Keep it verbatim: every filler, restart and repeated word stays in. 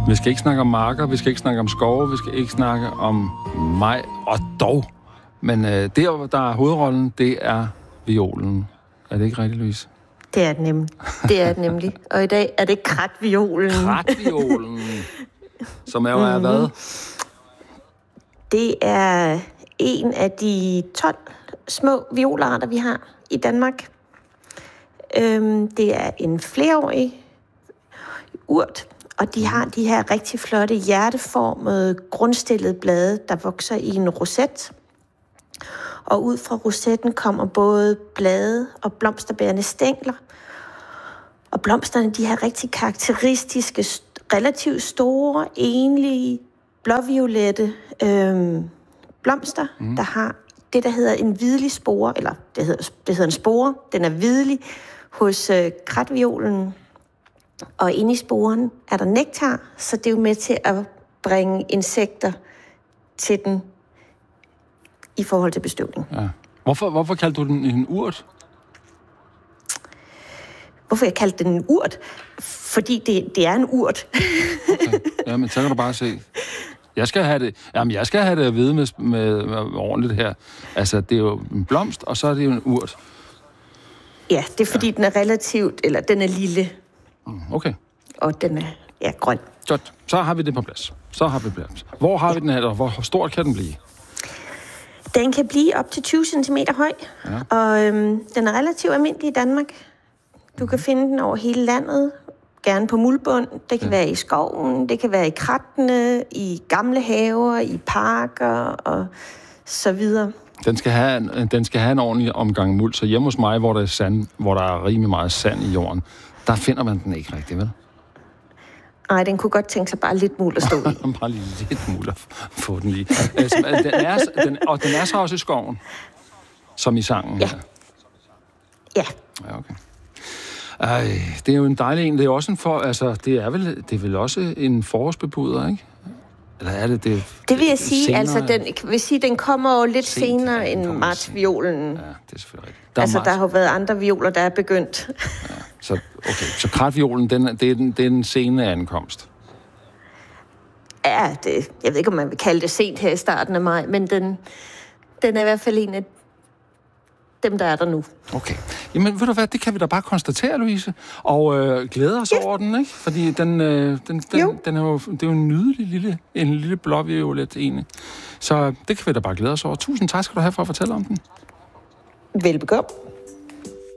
Vi skal ikke snakke om marker, vi skal ikke snakke om skove, vi skal ikke snakke om mig og dog. Men øh, der, der er hovedrollen, det er violen. Er det ikke rigtigt, Louise? Det er det nemlig. Det er det nemlig. Og i dag er det kratviolen. Kratviolen. Som er jo mm-hmm. hvad? Det er en af de tolv små violarter, vi har i Danmark. Øhm, det er en flerårig urt, og de har de her rigtig flotte hjerteformede, grundstillede blade, der vokser i en roset. Og ud fra rosetten kommer både blade og blomsterbærende stængler. Og blomsterne, de har rigtig karakteristiske, relativt store, enlige, blåviolette øhm, blomster, mm. der har det, der hedder en hvidlig spore, eller det hedder, det hedder en spore. Den er hvidlig hos øh, kratviolen. Og inde i sporen er der nektar, så det er jo med til at bringe insekter til den i forhold til bestøvning. Ja. Hvorfor, hvorfor kaldte du den en urt? Hvorfor jeg kaldte den en urt? Fordi det, det er en urt. Okay. Jamen, så kan du bare se. Jeg skal have det, jamen, jeg skal have det at vide med, med, med ordentligt her. Altså, det er jo en blomst, og så er det jo en urt. Ja, det er fordi, ja. den er relativt, eller den er lille. Okay. Og den er, ja, grøn. Godt, så har vi det på plads. Så har vi det på plads. Hvor har ja. vi den her, og hvor stor kan den blive? Den kan blive op til tyve centimeter høj, ja. og øhm, den er relativt almindelig i Danmark. Du kan finde den over hele landet, gerne på muldbund. Det kan ja. være i skoven, det kan være i krattene, i gamle haver, i parker og så videre. Den skal have en, den skal have en ordentlig omgang muld, så hjemme hos mig, hvor der er sand, hvor der er rimelig meget sand i jorden, der finder man den ikke rigtig, vel? Nej, den kunne godt tænke sig bare lidt muld at stå i. Bare lige lidt muld at få den lige. Altså, den er, den, og den er så også i skoven, som i sangen ja. her. Ja. Ja, okay. Ej, det er jo en dejlig en. Det er også en for, altså, det er vel, det er vel også en forårsbebuder, ikke? Eller er det det? Det vil jeg sige, senere, altså, den, jeg vil sige, den kommer jo lidt sent, senere end martsviolen. Ja, det er selvfølgelig rigtigt. Der altså, marts. der har jo været andre violer, der er begyndt. Ja, så, okay. Så kratviolen, den, det, er den, det er den sene ankomst? Ja, det, jeg ved ikke, om man vil kalde det sent her i starten af maj, men den, den er i hvert fald en af dem, der er der nu. Okay. Jamen, ved du hvad, det kan vi da bare konstatere, Louise, og øh, glæde os ja. over den, ikke? Fordi den, øh, den, den, den er jo, det er jo en nydelig lille, en lille blåviolet egentlig. Så det kan vi da bare glæde os over. Tusind tak skal du have for at fortælle om den. Velbekomme.